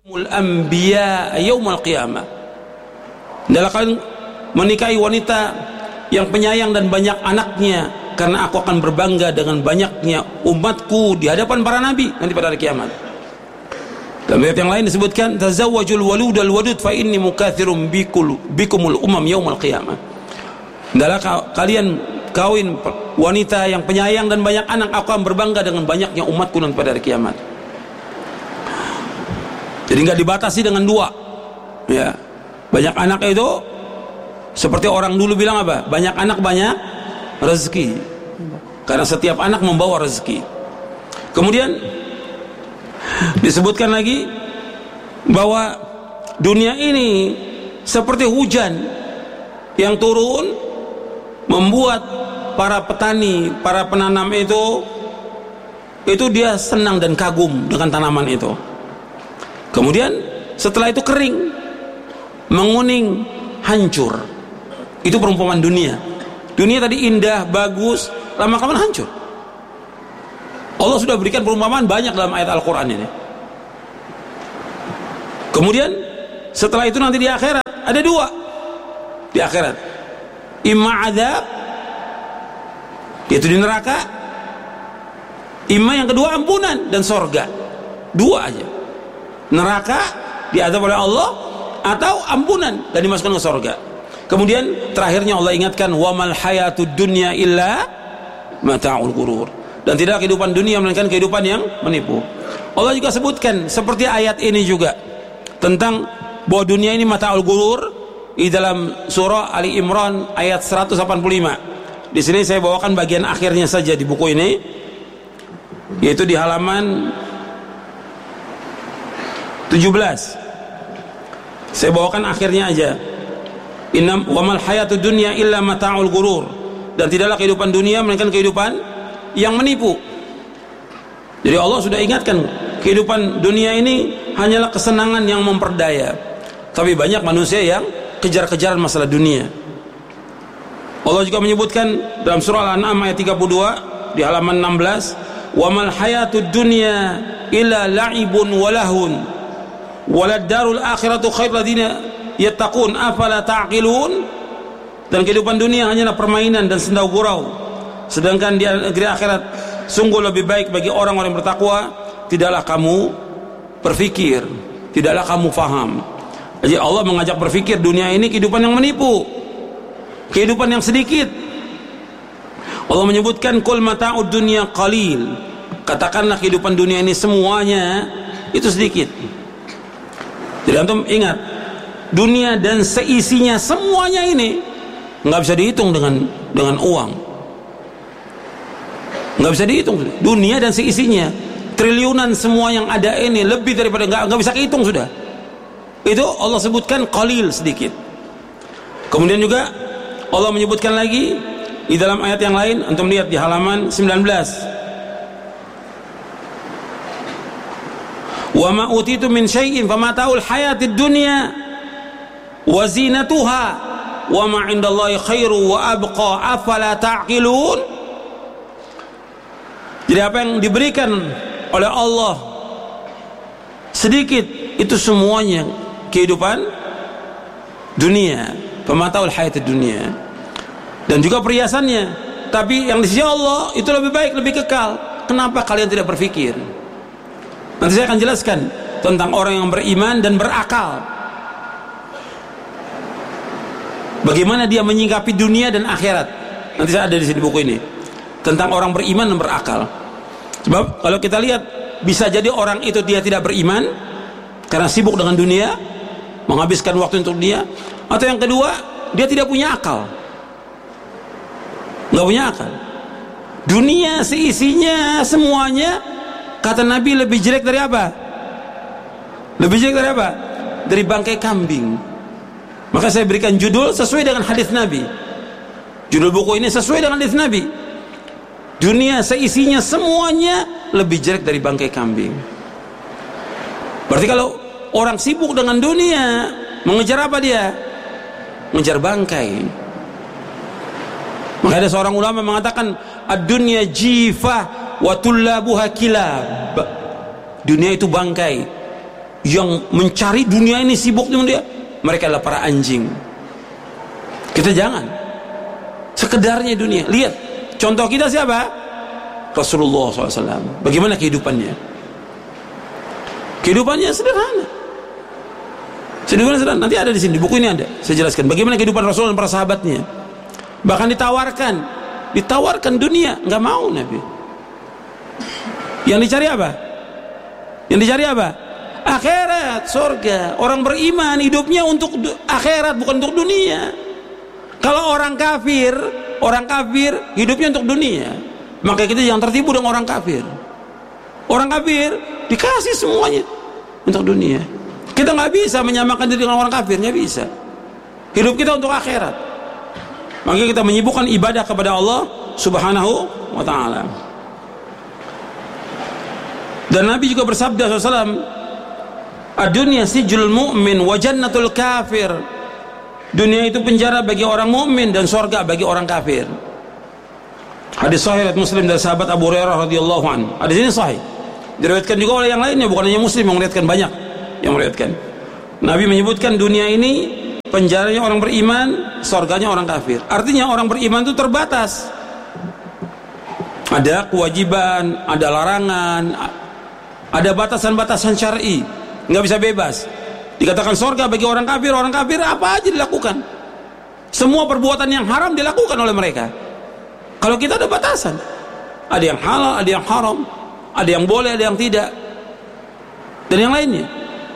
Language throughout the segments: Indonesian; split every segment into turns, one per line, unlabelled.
mul anbiya yaumul qiyamah. Adalah kalian menikahi wanita yang penyayang dan banyak anaknya, karena aku akan berbangga dengan banyaknya umatku di hadapan para nabi nanti pada hari kiamat. Dalam ayat yang lain disebutkan tazawwajul waludal wadud fa inni mukatsirum bikumul umam yaumul qiyamah. Adalah kalian kawin wanita yang penyayang dan banyak anak, aku akan berbangga dengan banyaknya umatku nanti pada hari kiamat. Jadi nggak dibatasi dengan dua, ya. Banyak anak itu seperti orang dulu bilang apa? Banyak anak banyak rezeki. Karena setiap anak membawa rezeki. Kemudian disebutkan lagi bahwa dunia ini seperti hujan yang turun membuat para petani, para penanam itu dia senang dan kagum dengan tanaman itu. Kemudian setelah itu kering, menguning, hancur. Itu perumpamaan dunia. Dunia tadi indah, bagus, lama-kelamaan hancur. Allah sudah berikan perumpamaan banyak dalam ayat Al-Quran ini. Kemudian setelah itu nanti di akhirat ada dua. Di akhirat imma azab, yaitu di neraka, imma yang kedua ampunan dan sorga. Dua aja. Neraka diazab oleh Allah, atau ampunan dan dimasukkan ke surga. Kemudian terakhirnya Allah ingatkan wamal hayatud dunya illa mata'ul ghurur, dan tidak kehidupan dunia melainkan kehidupan yang menipu. Allah juga sebutkan seperti ayat ini juga tentang bahwa dunia ini mata'ul ghurur di dalam surah Ali Imran ayat 185. Di sini saya bawakan bagian akhirnya saja di buku ini, yaitu di halaman 17. Saya bawakan akhirnya aja. Innam wamal hayatud dunya illa mata'ul ghurur, dan tidaklah kehidupan dunia melainkan kehidupan yang menipu. Jadi Allah sudah ingatkan kehidupan dunia ini hanyalah kesenangan yang memperdaya. Tapi banyak manusia yang kejar-kejaran masalah dunia. Allah juga menyebutkan dalam surah Al-An'am ayat 32 di halaman 16, wamal hayatud dunya illa la'ibun walahun walad darul akhiratu khairul ladzina yattaqun afala ta'qilun, dan kehidupan dunia hanyalah permainan dan senda gurau, sedangkan di negeri akhirat sungguh lebih baik bagi orang-orang yang bertakwa. Tidaklah kamu berpikir, tidaklah kamu faham. Jadi Allah mengajak berpikir dunia ini kehidupan yang menipu, kehidupan yang sedikit. Allah menyebutkan qul mata'ud dunya qalil, katakanlah kehidupan dunia ini semuanya itu sedikit. Jadi antum ingat, dunia dan seisinya semuanya ini nggak bisa dihitung dengan uang, nggak bisa dihitung. Dunia dan seisinya triliunan semua yang ada ini lebih daripada nggak bisa kehitung sudah. Itu Allah sebutkan qalil, sedikit. Kemudian juga Allah menyebutkan lagi di dalam ayat yang lain, antum lihat di halaman 19. Wa ma utitu min syai'in famata'ul hayatid dunya wa zinatuha wa ma 'indallahi khairu wa abqa afala ta'qilun. Jadi apa yang diberikan oleh Allah sedikit, itu semuanya kehidupan dunia, famata'ul hayatid dunya, dan juga perhiasannya. Tapi yang di sisi Allah itu lebih baik, lebih kekal. Kenapa kalian tidak berpikir? Nanti saya akan jelaskan tentang orang yang beriman dan berakal, bagaimana dia menyikapi dunia dan akhirat. Nanti saya ada di sini buku ini tentang orang beriman dan berakal. Sebab kalau kita lihat, bisa jadi orang itu dia tidak beriman karena sibuk dengan dunia, menghabiskan waktu untuk dia. Atau yang kedua, dia tidak punya akal, nggak punya akal. Dunia seisinya semuanya, kata Nabi, lebih jelek dari apa? Lebih jelek dari apa? Dari bangkai kambing. Maka saya berikan judul sesuai dengan hadis Nabi. Judul buku ini sesuai dengan hadis Nabi. Dunia seisinya semuanya lebih jelek dari bangkai kambing. Berarti kalau orang sibuk dengan dunia, mengejar apa dia? Mengejar bangkai. Maka ada seorang ulama mengatakan, ad-dunya jifah wa tullabuha kilab. Dunia itu bangkai yang mencari dunia ini, sibuk dengan dia, mereka adalah para anjing. Kita jangan sekedarnya dunia. Lihat contoh kita siapa? Rasulullah SAW. Bagaimana kehidupannya? Kehidupannya sederhana. Sederhana. Nanti ada di sini, buku ini ada. Saya jelaskan bagaimana kehidupan Rasul dan para sahabatnya. Bahkan ditawarkan dunia, nggak mau Nabi. Yang dicari apa? Akhirat, surga. Orang beriman hidupnya untuk akhirat, bukan untuk dunia. Kalau orang kafir hidupnya untuk dunia. Maka kita jangan tertipu dengan orang kafir. Orang kafir dikasih semuanya untuk dunia. Kita nggak bisa menyamakan diri dengan orang kafir, nggak bisa. Hidup kita untuk akhirat. Maka kita menyibukkan ibadah kepada Allah Subhanahu wa ta'ala. Dan Nabi juga bersabda SAW, ad-dunya sijlul mu'min wa jannatul kafir. Dunia itu penjara bagi orang mukmin dan surga bagi orang kafir. Hadis sahih riwayat Muslim dari sahabat Abu Hurairah radhiyallahu anhu. Hadis ini sahih. Diriwayatkan juga oleh yang lainnya, bukan hanya Muslim yang meriwayatkan, banyak yang meriwayatkan. Nabi menyebutkan dunia ini penjaranya orang beriman, surganya orang kafir. Artinya orang beriman itu terbatas. Ada kewajiban, ada larangan, ada batasan-batasan syar'i. Nggak bisa bebas. Dikatakan surga bagi orang kafir apa aja dilakukan. Semua perbuatan yang haram dilakukan oleh mereka. Kalau kita ada batasan, ada yang halal, ada yang haram, ada yang boleh, ada yang tidak, dan yang lainnya.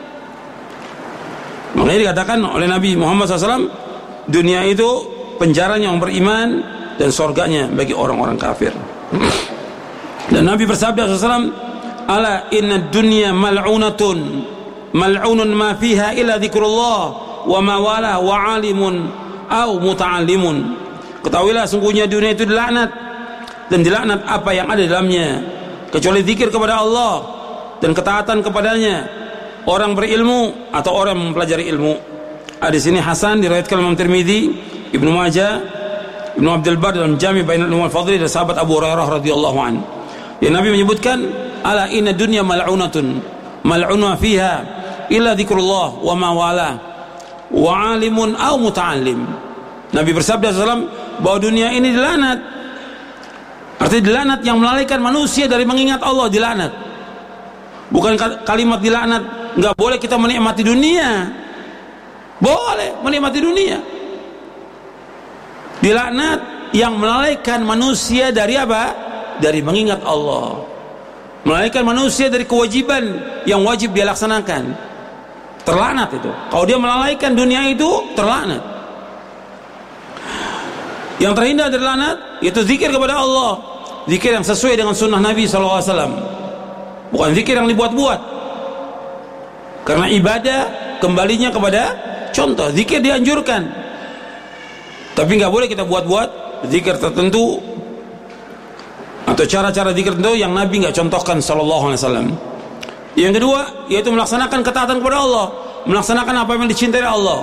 Makanya dikatakan oleh Nabi Muhammad SAW, dunia itu penjaranya orang beriman dan surganya bagi orang-orang kafir. Dan Nabi bersabda SAW, ala inna dunya mal'unatun mal'unun ma fiha illa dzikrullah wa ma wala wa alimun au muta'allimun. Ketahuilah sungguhnya dunia itu dilaknat, dan dilaknat apa yang ada di dalamnya kecuali zikir kepada Allah dan ketaatan kepadanya, orang berilmu atau orang mempelajari ilmu. Hadis ini hasan, diriwayatkan Imam Tirmidzi, Ibnu Majah, Ibnu Abdul Bar dalam Jami' Bainal Ulum wal Fadli dari sahabat Abu Hurairah radhiyallahu anhu. Ya, Nabi menyebutkan, ala inna dunya mal'unatun mal'unun fiha illa dzikrullah wa ma wala wa alimun au muta'allim. Nabi bersabda SAW bahwa dunia ini dilaknat. Artinya dilaknat yang melalaikan manusia dari mengingat Allah, dilaknat. Bukan kalimat dilaknat nggak boleh kita menikmati dunia. Boleh menikmati dunia. Dilaknat yang melalaikan manusia dari apa? Dari mengingat Allah. Melalaikan manusia dari kewajiban yang wajib dia laksanakan. Terlaknat itu. Kalau dia melalaikan dunia itu, terlaknat. Yang terhindar dari laknat yaitu zikir kepada Allah, zikir yang sesuai dengan sunnah Nabi SAW, bukan zikir yang dibuat-buat. Karena ibadah kembalinya kepada contoh. Zikir dianjurkan, tapi nggak boleh kita buat-buat zikir tertentu atau cara-cara zikir tertentu yang Nabi nggak contohkan SAW. Yang kedua yaitu melaksanakan ketaatan kepada Allah, melaksanakan apa yang dicintai Allah.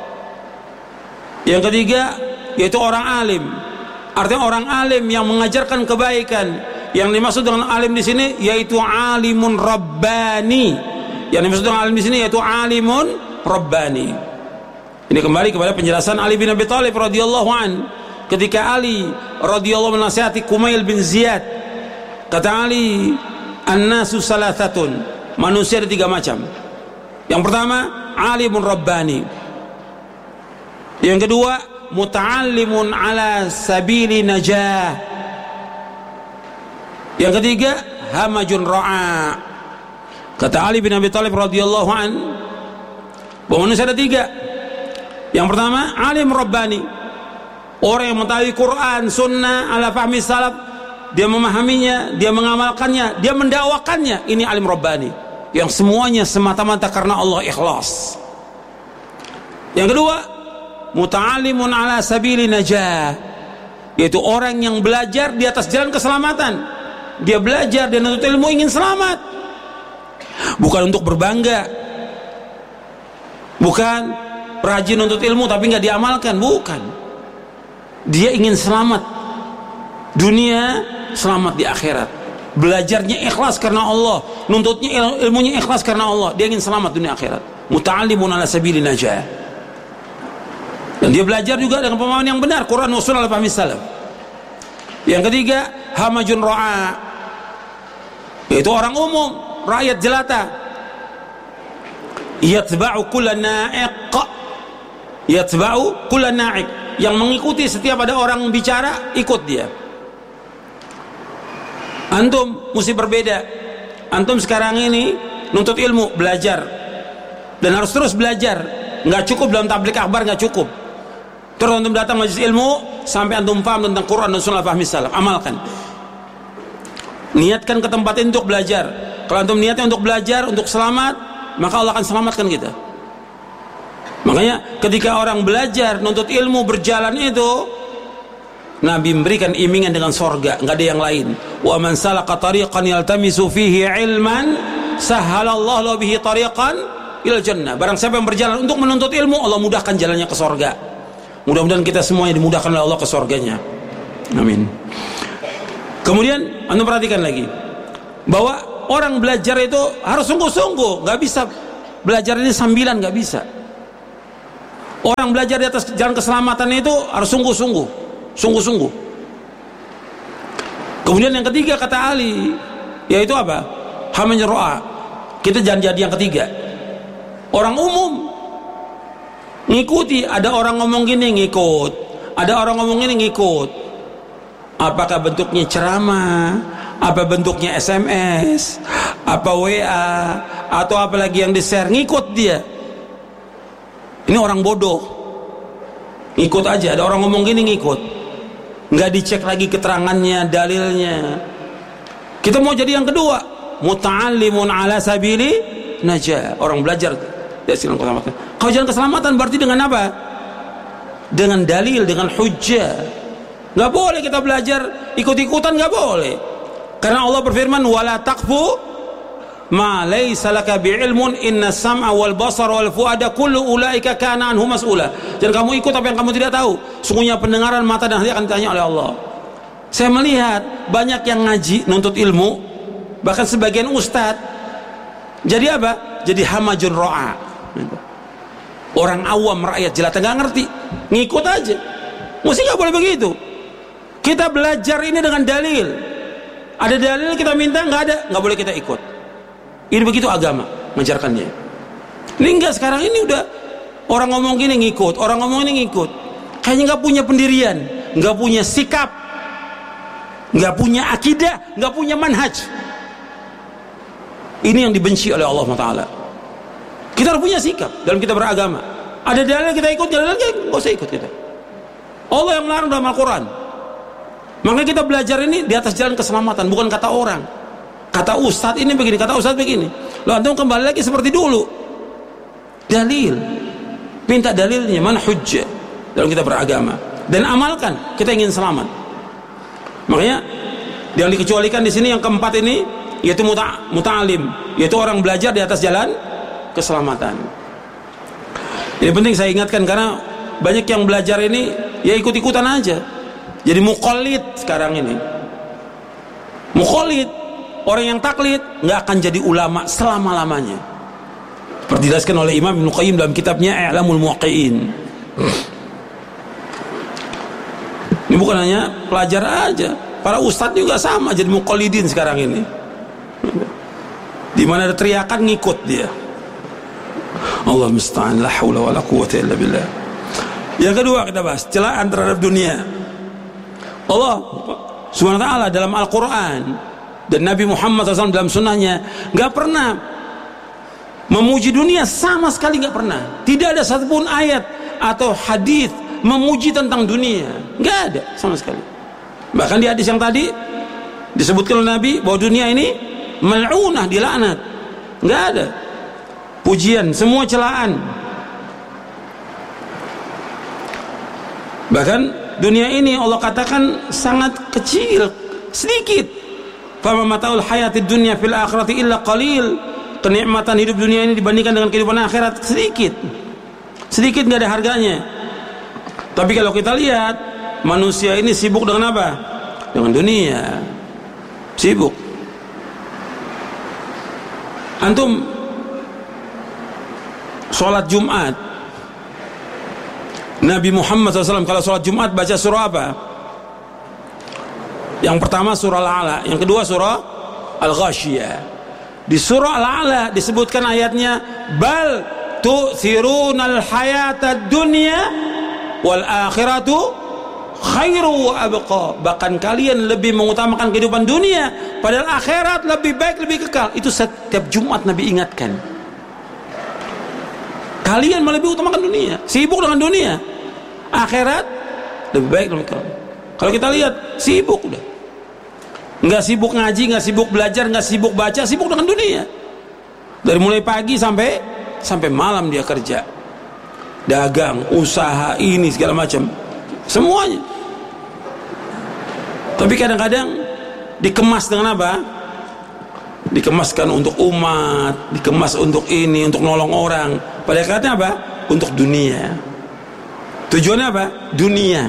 Yang ketiga yaitu orang alim. Artinya orang alim yang mengajarkan kebaikan. Yang dimaksud dengan alim di sini yaitu alimun rabbani. Yang dimaksud dengan alim di sini yaitu alimun rabbani. Ini kembali kepada penjelasan Ali bin Abi Thalib radhiyallahu an. Ketika Ali radhiyallahu menasihati Kumail bin Ziyad, kata Ali, an-nasu salathatun. Manusia ada 3 macam. Yang pertama, alimun rabbani. Yang kedua, muta'allimun ala sabili najah. Yang ketiga, hamajun ra'a. Kata Ali bin Abi Thalib radhiyallahu an, bahwa manusia ada 3. Yang pertama, alim rabbani, orang yang mengetahui Quran, sunnah ala fahmi salaf, dia memahaminya, dia mengamalkannya, dia mendakwakannya. Ini alim rabbani yang semuanya semata-mata karena Allah, ikhlas. Yang kedua, muta'allimun ala sabili najah, yaitu orang yang belajar di atas jalan keselamatan. Dia belajar dan menuntut ilmu ingin selamat, bukan untuk berbangga, bukan rajin menuntut ilmu tapi nggak diamalkan, bukan. Dia ingin selamat dunia, selamat di akhirat. belajarnya ikhlas karena Allah, nuntutnya ilmunya ikhlas karena Allah, dia ingin selamat dunia akhirat. Muta'allimun ala sabili najah. Dan dia belajar juga dengan pemahaman yang benar, Quran wa sunnah al-fahmi salaf. Yang ketiga, hamajun ra'a, yaitu orang umum, rakyat jelata. Yatba'u kulla na'iq, yatba'u kulla na'iq, yang mengikuti setiap ada orang bicara, ikut dia. Antum mesti berbeda. Antum sekarang ini nuntut ilmu, belajar, dan harus terus belajar. Nggak cukup dalam tabligh akbar, nggak cukup. Terus antum datang majelis ilmu sampai antum paham tentang Quran dan sunnah fahmi salaf, amalkan. Niatkan ke tempat ini untuk belajar. Kalau antum niatnya untuk belajar, untuk selamat, maka Allah akan selamatkan kita. Makanya ketika orang belajar, nuntut ilmu, berjalan itu, Nabi memberikan imingan dengan sorga, nggak ada yang lain. Wa man salaka tariqan yaltamisu fihi ilman, sahhalallahu lahu bihi tariqan ilal jannah. Barang siapa yang berjalan untuk menuntut ilmu, Allah mudahkan jalannya ke sorga. Mudah-mudahan kita semuanya dimudahkan oleh Allah ke sorganya. Amin. Kemudian anda perhatikan lagi bahwa orang belajar itu harus sungguh-sungguh, nggak bisa belajar ini sambilan, nggak bisa. Orang belajar di atas jalan keselamatan itu harus sungguh-sungguh. Kemudian yang ketiga kata Ali, yaitu apa? Hamajun ra'a. Kita jangan jadi yang ketiga. Orang umum ngikuti, ada orang ngomong gini ngikut, ada orang ngomong gini ngikut. Apakah bentuknya ceramah, apa bentuknya SMS, apa WA, atau apalagi yang di-share, ngikut dia. Ini orang bodoh, ngikut aja. Ada orang ngomong gini ngikut, nggak dicek lagi keterangannya, dalilnya. Kita mau jadi yang kedua, muta'allimun ala sabili najah, orang belajar dari jalan keselamatan. Kalau jalan keselamatan berarti dengan apa? Dengan dalil, dengan hujjah. Nggak boleh kita belajar ikut-ikutan, nggak boleh. Karena Allah berfirman, wala taqfu ma laysa laka bi'ilmun inna sam'a wal basara wal fuada kullu ulaika kana anhu mas'ula. Jangan kamu ikut apa yang kamu tidak tahu. Sungguhnya pendengaran, mata dan hati akan ditanya oleh Allah. Saya melihat banyak yang ngaji, nuntut ilmu, bahkan sebagian ustadz jadi apa? Jadi hamajun ra'a. Orang awam, rakyat jelata, nggak ngerti, ngikut aja. Mesti nggak boleh begitu. Kita belajar ini dengan dalil. Ada dalil kita minta, nggak ada, nggak boleh kita ikut. Ini begitu agama mengajarkannya. Ini enggak, sekarang ini udah orang ngomong gini ngikut, orang ngomong ini ngikut. Kayaknya nggak punya pendirian, nggak punya sikap, nggak punya akidah, nggak punya manhaj. Ini yang dibenci oleh Allah Taala. Kita harus punya sikap dalam kita beragama. Ada dalil kita ikut, dalil lagi nggak usah ikut kita. Allah yang melarang dalam Al-Quran. Makanya kita belajar ini di atas jalan keselamatan, bukan kata orang. Kata ustadz ini begini, kata ustadz begini. Lalu antum kembali lagi seperti dulu. Dalil, minta dalilnya, mana hujjah dalam kita beragama, dan amalkan. Kita ingin selamat. Makanya yang dikecualikan di sini yang keempat ini, yaitu muta'alim, yaitu orang belajar di atas jalan keselamatan. Ini penting saya ingatkan karena banyak yang belajar ini ya ikut-ikutan aja. Jadi muqallid sekarang ini. Muqallid, orang yang taklid nggak akan jadi ulama selama-lamanya. Seperti dijelaskan oleh Imam Ibnu Qayyim dalam kitabnya I'lamul Muwaqqi'in. Ini bukan hanya pelajar aja, para ustadz juga sama jadi muqallidin sekarang ini. Di mana ada teriakan ngikut dia. Allah musta'an, la haula wala quwwata illa billah. Yang kedua kita bahas celaan terhadap dunia. Allah Subhanahu wa ta'ala dalam Al-Quran dan Nabi Muhammad SAW dalam sunnahnya gak pernah memuji dunia, sama sekali gak pernah. Tidak ada satupun ayat atau hadis memuji tentang dunia, gak ada sama sekali. Bahkan di hadis yang tadi disebutkan oleh Nabi bahwa dunia ini mal'unah, dilaknat. Gak ada pujian, semua celaan. Bahkan dunia ini Allah katakan sangat kecil, sedikit. Fama mataul hayatid dunya fil akhirati illa qalil. Kenikmatan hidup dunia ini dibandingkan dengan kehidupan akhirat sedikit. Sedikit, enggak ada harganya. Tapi kalau kita lihat manusia ini sibuk dengan apa? Dengan dunia. Sibuk. Antum sholat Jumat, Nabi Muhammad SAW kalau sholat Jumat baca surah apa? Yang pertama surah Al-A'la, yang kedua surah Al-Ghasyiyah. Di surah Al-A'la disebutkan ayatnya, bal tu'thirunal hayatad dunya wal akhiratu khairu wa abqa. Bahkan kalian lebih mengutamakan kehidupan dunia, padahal akhirat lebih baik, lebih kekal. Itu setiap Jumat Nabi ingatkan. Kalian malah lebih utamakan dunia, sibuk dengan dunia. Akhirat lebih baik, lebih kekal. Kalau kita lihat sibuk udah, nggak sibuk ngaji, nggak sibuk belajar, nggak sibuk baca, sibuk dengan dunia. Dari mulai pagi sampai malam dia kerja, dagang, usaha, ini segala macam, semuanya. Tapi kadang-kadang dikemas dengan apa? Dikemaskan untuk umat, dikemas untuk ini, untuk nolong orang. Padahal katanya apa? Untuk dunia. Tujuannya apa? Dunia.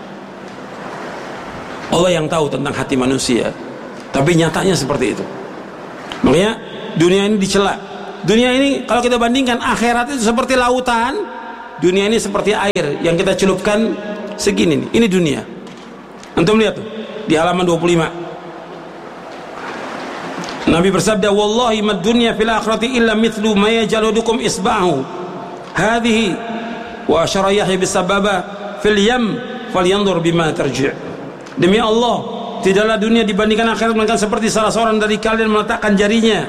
Allah yang tahu tentang hati manusia, tapi nyatanya seperti itu. Makanya dunia ini dicela. Dunia ini kalau kita bandingkan akhirat itu seperti lautan, dunia ini seperti air yang kita celupkan segini nih. Ini dunia. Antum lihat tuh di halaman 25. Nabi bersabda, wallahi mad dunya fil akhirati illa mithlu ma yajaludukum isba'u hadhihi wa asyara Yahya bisababa fil yam falyanzur bima tarji'. Demi Allah, tidaklah dunia dibandingkan akhirat melainkan seperti salah seorang dari kalian meletakkan jarinya.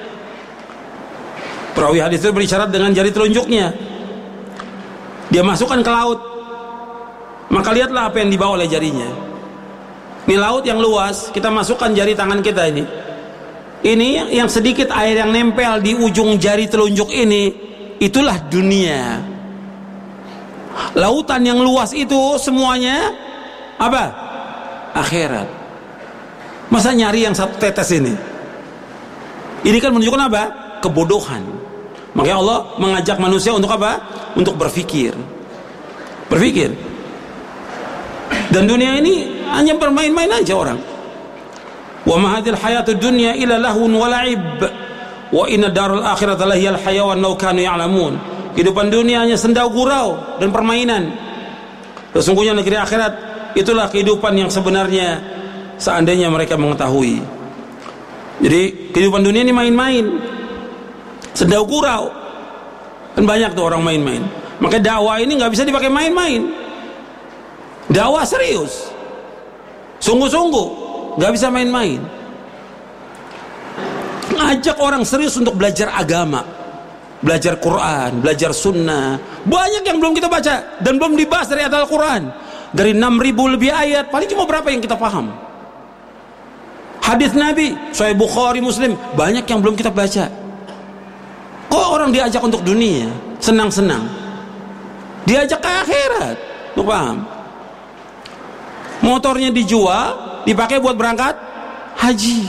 Perawi hadis itu berisyarat dengan jari telunjuknya. Dia masukkan ke laut, maka lihatlah apa yang dibawa oleh jarinya. Ini laut yang luas, kita masukkan jari tangan kita ini. Ini yang sedikit air yang nempel di ujung jari telunjuk ini, itulah dunia. Lautan yang luas itu semuanya apa? Akhirat. Masa nyari yang satu tetes ini? Ini kan menunjukkan apa? Kebodohan. Makanya Allah mengajak manusia untuk apa? Untuk berpikir. Berpikir. Dan dunia ini hanya bermain-main aja orang. Wa ma hadhil hayatud dunya illa lahun wa la'ib wa inna darul akhirata lahiyal hayawan law kanu ya'lamun. Kehidupan dunia hanya senda gurau dan permainan. Sesungguhnya negeri akhirat itulah kehidupan yang sebenarnya seandainya mereka mengetahui. Jadi kehidupan dunia ini main-main, senda gurau. Kan banyak tuh orang main-main. Maka dakwah ini nggak bisa dipakai main-main. Dakwah serius, sungguh-sungguh, nggak bisa main-main. Ngajak orang serius untuk belajar agama, belajar Quran, belajar sunnah. Banyak yang belum kita baca dan belum dibahas dari Al-Quran. Dari 6.000 lebih ayat, paling cuma berapa yang kita paham. Hadis Nabi, Sahih Bukhari, Muslim, banyak yang belum kita baca. Kok orang diajak untuk dunia, senang-senang, diajak ke akhirat, lu paham? Motornya dijual, dipakai buat berangkat haji.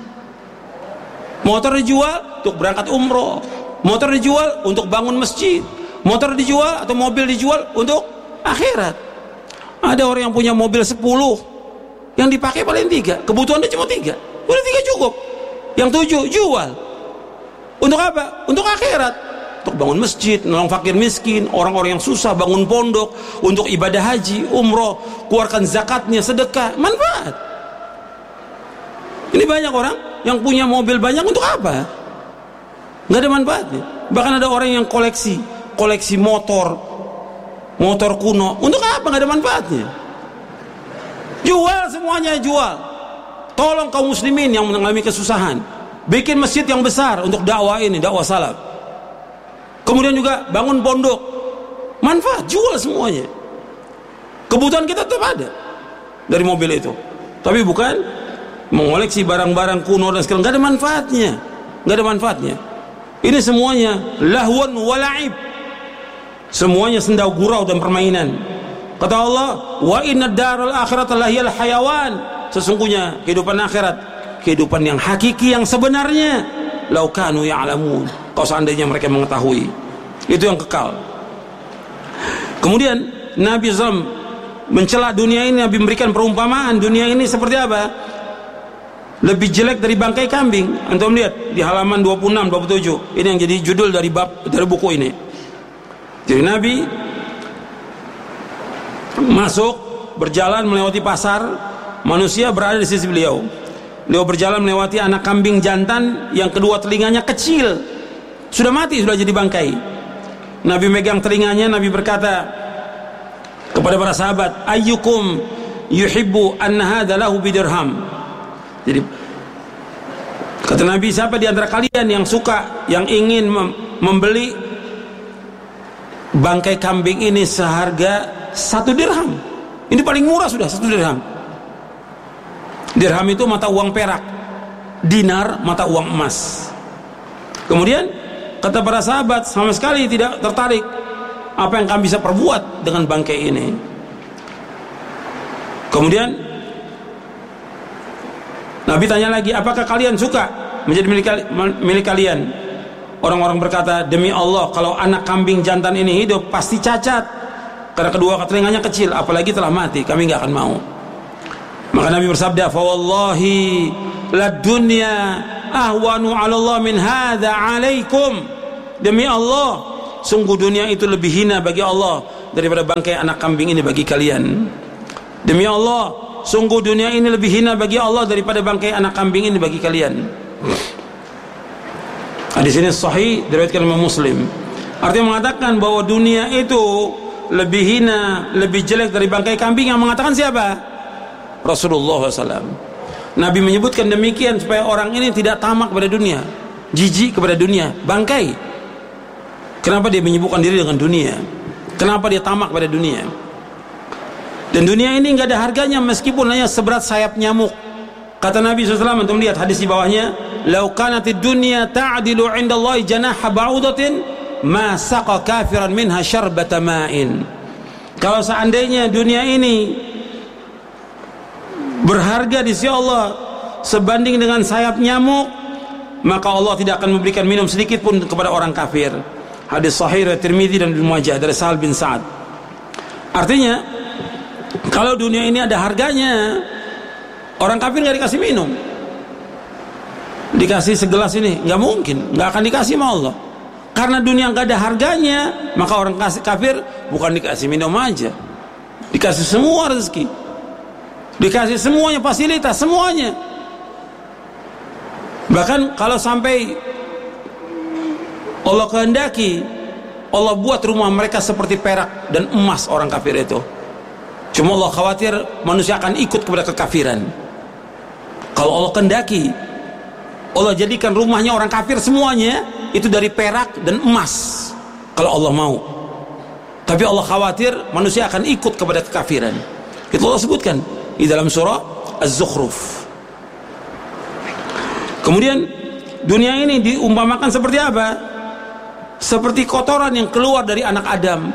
Motor dijual untuk berangkat umroh. Motor dijual untuk bangun masjid. Motor dijual atau mobil dijual untuk akhirat. Ada orang yang punya mobil 10, yang dipakai paling 3, kebutuhannya cuma 3, udah 3 cukup. Yang 7 jual. Untuk apa? Untuk akhirat. Untuk bangun masjid, nolong fakir miskin, orang-orang yang susah, bangun pondok, untuk ibadah haji, umroh, keluarkan zakatnya, sedekah, manfaat. Ini banyak orang yang punya mobil banyak untuk apa? Nggak ada manfaatnya. Bahkan ada orang yang koleksi motor kuno, untuk apa? Nggak ada manfaatnya. Jual semuanya, jual. Tolong kaum muslimin yang mengalami kesusahan, bikin masjid yang besar untuk dakwah ini, dakwah salaf. Kemudian juga bangun pondok, manfaat, jual semuanya. Kebutuhan kita tetap ada dari mobil itu, tapi bukan mengoleksi barang-barang kuno dan segala, nggak ada manfaatnya, nggak ada manfaatnya. Ini semuanya lahwan wa la'ib, semuanya senda gurau dan permainan. Kata Allah, wa inna darul akhirata lahiyal hayawan, sesungguhnya kehidupan akhirat, kehidupan yang hakiki, yang sebenarnya, lau kanu ya'lamun, kalau seandainya mereka mengetahui, itu yang kekal. Kemudian Nabi SAW mencela dunia ini. Nabi memberikan perumpamaan dunia ini seperti apa? lebih jelek dari bangkai kambing. Antum lihat di halaman 26 27. Ini yang jadi judul dari buku ini. Jadi Nabi masuk, berjalan melewati pasar, manusia berada di sisi beliau. Beliau berjalan melewati anak kambing jantan yang kedua telinganya kecil, sudah mati, sudah jadi bangkai. Nabi megang telinganya, Nabi berkata kepada para sahabat, ayyukum yuhibbu anna hadza lahu bidirham. Jadi kata Nabi, siapa di antara kalian yang suka, yang ingin membeli bangkai kambing ini seharga 1 dirham? Ini paling murah sudah 1 dirham. Dirham itu mata uang perak, dinar mata uang emas. Kemudian kata para sahabat, sama sekali tidak tertarik. Apa yang kami bisa perbuat dengan bangkai ini? Kemudian Nabi tanya lagi, apakah kalian suka menjadi milik kalian? Orang-orang berkata, demi Allah, kalau anak kambing jantan ini hidup pasti cacat, karena kedua telinganya kecil, apalagi telah mati, kami nggak akan mau. Maka Nabi bersabda, fa wallahi la dunya ahwanu 'ala Allah min hadza 'alaikum. Demi Allah, sungguh dunia itu lebih hina bagi Allah daripada bangkai anak kambing ini bagi kalian. Demi Allah, sungguh dunia ini lebih hina bagi Allah daripada bangkai anak kambing ini bagi kalian. Hadis ini sahih, diriwayatkan Imam Muslim. Artinya mengatakan bahwa dunia itu lebih hina, lebih jelek dari bangkai kambing. Yang mengatakan siapa? Rasulullah SAW. Nabi menyebutkan demikian supaya orang ini tidak tamak kepada dunia, jijik kepada dunia, bangkai. Kenapa dia menyibukkan diri dengan dunia? Kenapa dia tamak pada dunia? Dan dunia ini nggak ada harganya meskipun hanya seberat sayap nyamuk. Kata Nabi SAW, untuk melihat hadis di bawahnya, "Lau kanatid dunya ta'dilu 'indallahi janaha ba'udatin, ma saqa kafiran minha syarbata ma'in." Kalau seandainya dunia ini berharga di sisi Allah sebanding dengan sayap nyamuk, maka Allah tidak akan memberikan minum sedikit pun kepada orang kafir. Hadis sahih riwayat Tirmidzi dan Ibnu Majah dari Sahal bin Sa'ad. Artinya, kalau dunia ini ada harganya, orang kafir nggak dikasih minum, dikasih segelas ini nggak mungkin, nggak akan dikasih sama Allah. Karena dunia nggak ada harganya, maka orang kafir bukan dikasih minum aja, dikasih semua rezeki, dikasih semuanya fasilitas, semuanya. Bahkan kalau sampai Allah kehendaki, Allah buat rumah mereka seperti perak dan emas orang kafir itu. Cuma Allah khawatir manusia akan ikut kepada kekafiran. Kalau Allah kehendaki, Allah jadikan rumahnya orang kafir semuanya itu dari perak dan emas, kalau Allah mau. Tapi Allah khawatir manusia akan ikut kepada kekafiran. Itu Allah sebutkan di dalam surah Az-Zukhruf. Kemudian dunia ini diumpamakan seperti apa? Seperti kotoran yang keluar dari anak Adam.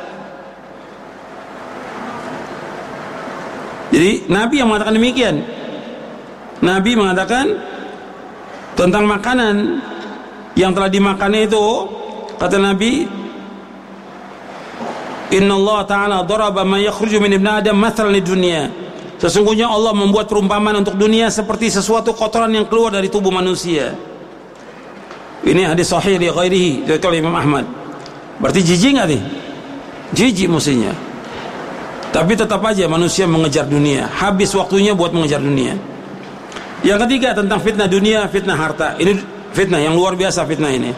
Jadi Nabi yang mengatakan demikian. Nabi mengatakan tentang makanan yang telah dimakan itu, kata Nabi, Inna Allah Ta'ala daraba man yakhruju min ibn Adam mathalan lid dunya. Sesungguhnya Allah membuat perumpamaan untuk dunia seperti sesuatu kotoran yang keluar dari tubuh manusia. Ini hadis sahih li ghairihi dari Imam Ahmad. Berarti jijik nggak nih? Jijik mestinya. Tapi tetap aja manusia mengejar dunia, habis waktunya buat mengejar dunia. Yang ketiga tentang fitnah dunia, fitnah harta. Ini fitnah yang luar biasa, fitnah ini.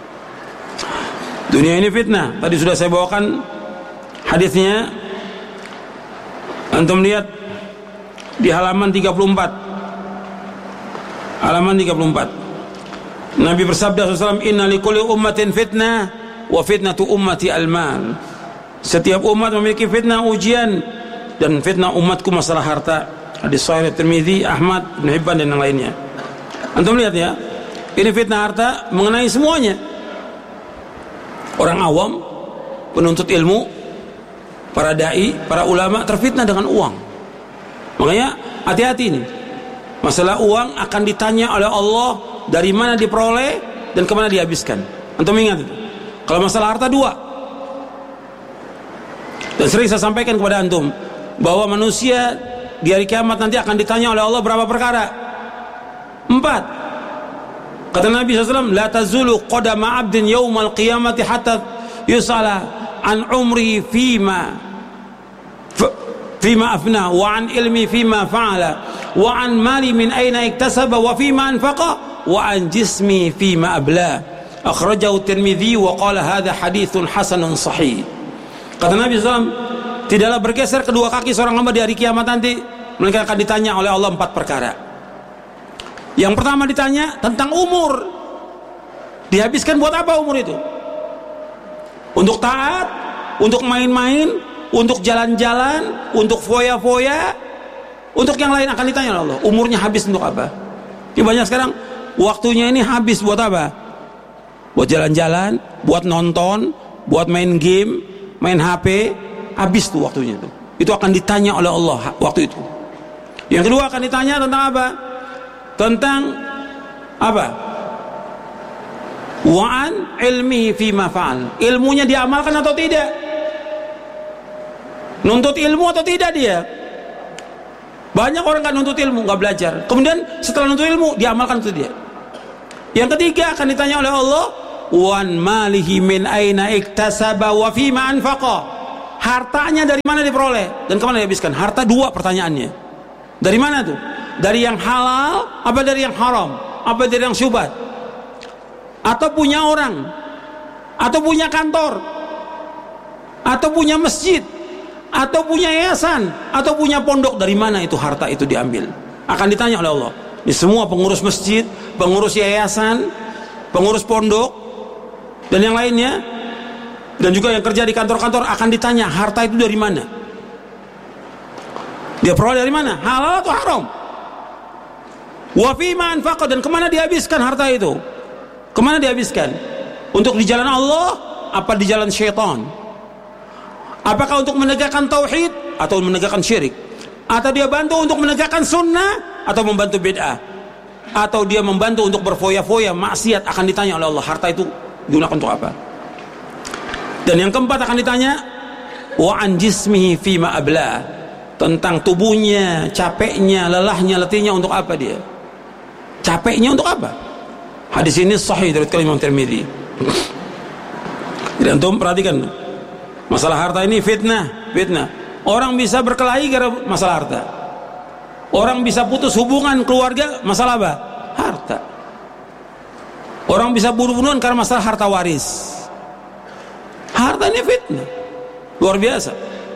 Dunia ini fitnah. Tadi sudah saya bawakan hadisnya. Antum lihat di halaman 34. Halaman 34. Nabi bersabda SAW, Inna likulli ummatin fitnah wa fitnatu ummati al-mal. Setiap umat memiliki fitnah, ujian, dan fitnah umatku masalah harta. Hadis sahih Tirmidzi, Ahmad, Ibnu Hibban dan yang lainnya. Antum lihat ya, ini fitnah harta mengenai semuanya. Orang awam, penuntut ilmu, para dai, para ulama terfitnah dengan uang. Makanya hati-hati nih. Masalah uang akan ditanya oleh Allah dari mana diperoleh dan kemana dihabiskan. Antum ingat itu. Kalau masalah harta dua. Dan sering saya sampaikan kepada antum bahwa manusia di hari kiamat nanti akan ditanya oleh Allah berapa perkara. 4. Kata Nabi SAW, la tazulu qadama abdin yawmal qiyamati hatta yus'ala an umri fima afna wa an ilmi fima fa'ala wa an mali min aina iktasaba wa fima anfaqa wa an jismi fima abla. Akhrajahu Tirmidzi wa qala hadha haditsun hasanun sahih. Kata Nabi SAW, tidaklah bergeser kedua kaki seorang hamba di hari kiamat nanti, mereka akan ditanya oleh Allah 4 perkara. Yang pertama ditanya tentang umur. Dihabiskan buat apa umur itu? Untuk taat, untuk main-main, untuk jalan-jalan, untuk foya-foya, untuk yang lain akan ditanya oleh Allah. Umurnya habis untuk apa? Ini banyak sekarang waktunya ini habis buat apa? Buat jalan-jalan, buat nonton, buat main game, main HP, habis tuh waktunya itu. Itu akan ditanya oleh Allah waktu itu. Yang kedua akan ditanya tentang apa? Tentang apa? Wa'an ilmi fima fa'al. Ilmunya diamalkan atau tidak? Nuntut ilmu atau tidak dia? Banyak orang kan nuntut ilmu, nggak belajar. Kemudian setelah nuntut ilmu diamalkan atau tidak? Yang ketiga akan ditanya oleh Allah, wan malihi min aina iktasaba wa fima anfaqa. Hartanya dari mana diperoleh dan kemana dihabiskan? Harta 2 pertanyaannya. Dari mana tuh? Dari yang halal apa dari yang haram? Apa dari yang syubhat? Atau punya orang? Atau punya kantor? Atau punya masjid? Atau punya yayasan? Atau punya pondok? Dari mana itu harta itu diambil? Akan ditanya oleh Allah. Ini semua pengurus masjid, pengurus yayasan, pengurus pondok dan yang lainnya, dan juga yang kerja di kantor-kantor akan ditanya harta itu dari mana? Dia peroleh dari mana? Halal atau haram? Wa fima anfaqa, dan kemana dihabiskan harta itu? Kemana dihabiskan? Untuk di jalan Allah apa di jalan syaitan? Apakah untuk menegakkan tauhid atau menegakkan syirik? Atau dia bantu untuk menegakkan sunnah atau membantu bid'ah? Atau dia membantu untuk berfoya-foya maksiat? Akan ditanya oleh Allah, harta itu digunakan untuk apa? Dan yang keempat akan ditanya wa an jismihi fima abla, tentang tubuhnya, capeknya, lelahnya, letihnya untuk apa dia? Capeknya untuk apa? Hadis ini sahih dari Imam Tirmidzi. Jadi antum perhatikan, masalah harta ini fitnah. Orang bisa berkelahi gara masalah harta. Orang bisa putus hubungan keluarga masalah apa? Harta. Orang bisa bunuh-bunuhan karena masalah harta waris. Harta ini fitnah luar biasa.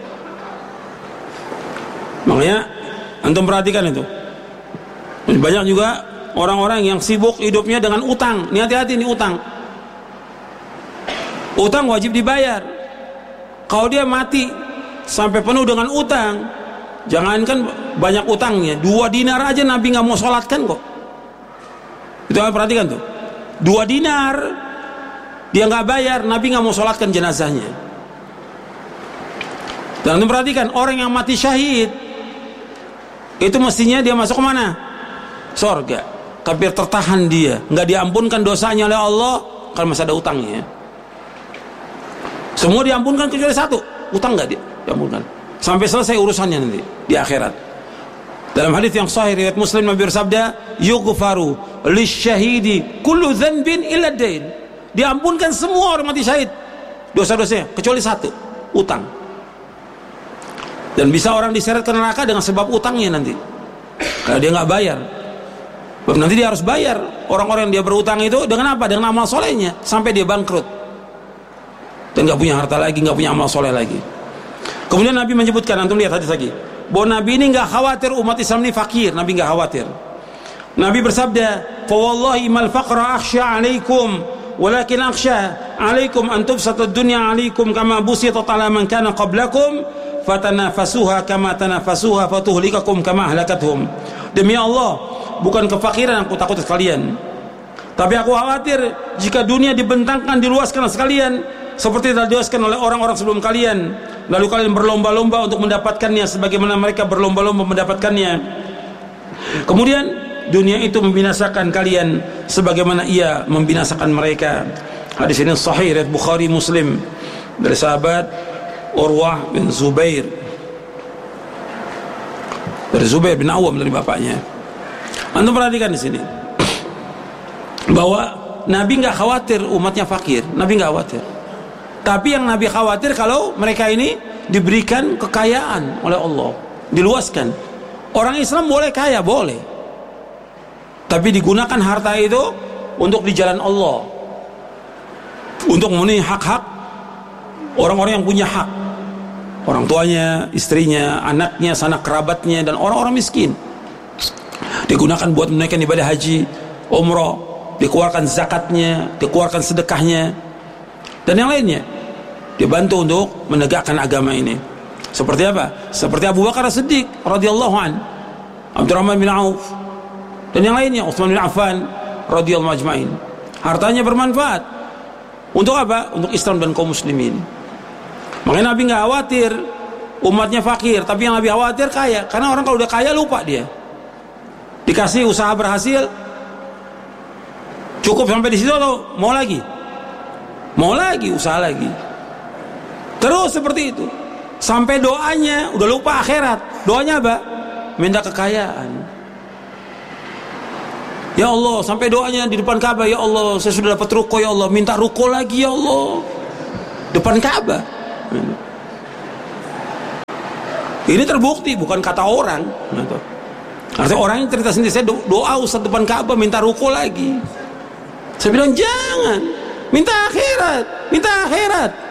Makanya antum perhatikan itu. Banyak juga orang-orang yang sibuk hidupnya dengan utang. Ini hati-hati nih utang. Utang wajib dibayar. Kalau dia mati sampai penuh dengan utang, jangankan banyak utangnya, 2 dinar aja Nabi nggak mau sholatkan kok. Itu kan perhatikan tuh. 2 dinar dia nggak bayar, Nabi nggak mau sholatkan jenazahnya. Dan antum perhatikan, orang yang mati syahid itu mestinya dia masuk kemana? Sorga. Tapi tertahan dia, nggak diampunkan dosanya oleh Allah kalau masih ada utangnya. Semua diampunkan kecuali 1, utang nggak diampunkan sampai selesai urusannya nanti di akhirat. Dalam hadis yang sahih riwayat Muslim, Nabi bersabda, yughfaru lisyahidi kullu dzanbin illa dain. Diampunkan semua orang mati syahid dosa-dosanya kecuali 1, utang. Dan bisa orang diseret ke neraka dengan sebab utangnya nanti, karena dia nggak bayar. Nanti dia harus bayar orang-orang yang dia berutang itu dengan apa? Dengan amal solehnya sampai dia bangkrut dan nggak punya harta lagi, nggak punya amal soleh lagi. Kemudian Nabi menyebutkan, antum lihat hadis lagi, bahwa Nabi ini nggak khawatir umat Islam ini fakir. Nabi nggak khawatir. Nabi bersabda, fa wallahi mal faqra akhsha alaikum walakin akhsha alaikum an tubsata dunya alaikum kama busitat ala man kana qablakum fatanafasuha kama tanafasuha fatuhlikakum kama ahlakathum. Demi Allah, bukan kefakiran aku takut sekalian, tapi aku khawatir jika dunia dibentangkan, diluaskan sekalian seperti telah diluaskan oleh orang-orang sebelum kalian, lalu kalian berlomba-lomba untuk mendapatkannya sebagaimana mereka berlomba-lomba mendapatkannya. Kemudian dunia itu membinasakan kalian sebagaimana ia membinasakan mereka. Hadis ini sahih riwayat Bukhari Muslim dari sahabat Urwah bin Zubair, dari Zubair bin Awam, dari bapaknya. Antum perhatikan di sini bahwa Nabi nggak khawatir umatnya fakir, Nabi nggak khawatir. Tapi yang Nabi khawatir kalau mereka ini diberikan kekayaan oleh Allah, diluaskan. Orang Islam boleh kaya, boleh, tapi digunakan harta itu untuk di jalan Allah, untuk memenuhi hak-hak orang-orang yang punya hak, orang tuanya, istrinya, anaknya, sanak kerabatnya, dan orang-orang miskin. Digunakan buat menunaikan ibadah haji, umrah, dikeluarkan zakatnya, dikeluarkan sedekahnya, dan yang lainnya. Dibantu untuk menegakkan agama ini. Seperti apa? Seperti Abu Bakar As-Siddiq radhiyallahu an, Abdurrahman bin Auf, dan yang lainnya, Utsman bin Affan radhiyallahu ajmain. Hartanya bermanfaat. Untuk apa? Untuk Islam dan kaum muslimin. Makanya Nabi nggak khawatir umatnya fakir, tapi yang Nabi khawatir kaya. Karena orang kalau udah kaya lupa dia. Dikasih usaha berhasil, cukup sampai di situ atau mau lagi? Mau lagi, usaha lagi. Terus seperti itu. Sampai doanya udah lupa akhirat. Doanya apa? Minta kekayaan. Ya Allah, sampai doanya di depan Ka'bah, ya Allah, saya sudah dapat ruko, ya Allah, minta ruko lagi, ya Allah. Depan Ka'bah. Ini terbukti, bukan kata orang. Artinya orang yang cerita sendiri, saya doa Ustaz depan Ka'bah minta ruko lagi. Saya bilang jangan, minta akhirat, minta akhirat.